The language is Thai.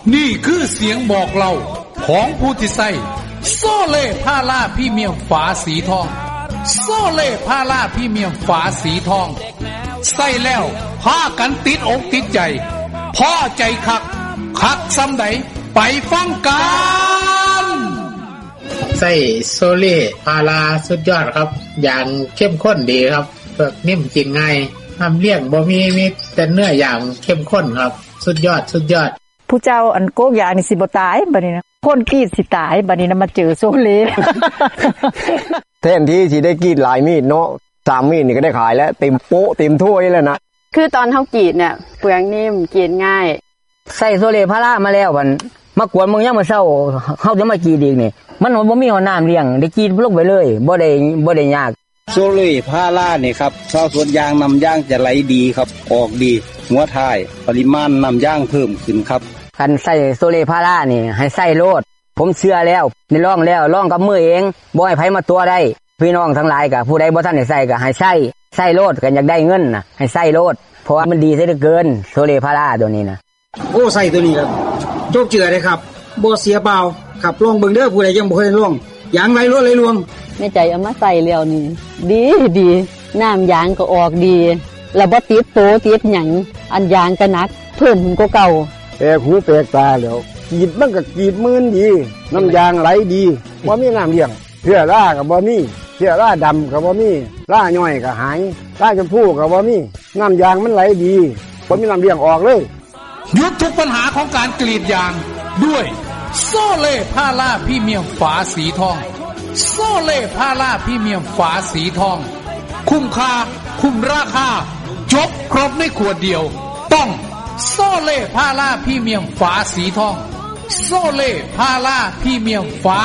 นี่คือเสียงบอกเล่าของผู้ที่ใส่โซเล่พาราพรีเมียมฝาสีทองโซเล่พาราพรีเมียมฝาสีทองใส่แล้วพากันติดอกติดใจพอใจคักซ้ำใดไปฟังกันใส่โซเล่พาราสุดยอดครับอย่างเข้มข้นดีครับเปิกนิ่มกินง่ายทำเลี้ยงบ่มีแต่เนื้ออย่างเข้มข้นครับสุดยอดผู้เจ้าอันโกกยานี่สิบ่ตายบัดนี้นะคนกรีดสิตายบัดนี้นะมาเจอโซเล่แทนที่สิได้กรีดหลายมีดเนาะ3มีดนี่ก็ได้ขายแล้วเต็มโป๊ะเต็มถ้วยแล้วนะคือตอนเฮากรีดเนี่ยเปลือกนิ่มกรีดง่ายใส่โซเล่พารามาแล้วมันมากวนมึงยังมาเช้าเฮาจะมากรีดอีกนี่มันบ่มีน้ำเลี้ยงได้กรีดลงไปเลยบ่ได้ยากโซเล่พารานี่ครับชาวสวนยางนำยางจะไหลดีครับออกดีหัวท้ายปริมาณนำยางเพิ่มขึ้นครับคันใส่โซเล่พารานี่ให้ใส่โลดผมเชื่อแล้วได้ลองกับมือเองบ่ให้ไผมาตัวได้พี่น้องทั้งหลายก็ผู้ใดบ่ทันได้ใส่ก็ให้ใส่โลดกันอยากได้เงินน่ะให้ใส่โลดเพราะว่ามันดีซะเหลือเกินโซเล่พาราตัวนี้นะโอ้ใส่ตัวนี้ครับโจกเจือเลยครับบ่เสียเปล่าครับลองเบิ่งเด้อผู้ใดยังบ่เคยลองยางไหลรวดไหลรวงแม่ใจเอามาใส่แล้วนี่ดีน้ำยางก็ออกดีแล้วบ่ติดโตติดหยังอันยางก็หนักเพิ่มขึ้นกว่าเก่าหูแปลกตาแล้วกรีดมันก็กรีดมื่นดีน้ำยางไหลดีบ่มีน้ำเลี้ยงเสื้อราก็บ่มีเสื้อราดำก็บ่มีราย่อยก็หายราชมพูก็บ่มีน้ำยางมันไหลดีบ่มีน้ำเลี้ยงออกเลยหยุดทุกปัญหาของการกรีดยางด้วยโซเล่พาราพรีเมียมฝาสีทองโซเล่พาราพรีเมียมฝาสีทองคุ้มค่าคุ้มราคาจบครบในขวดเดียวต้องโซเล่พาราพรีเมียมฝาสีทองโซเล่พาราพรีเมียมฝา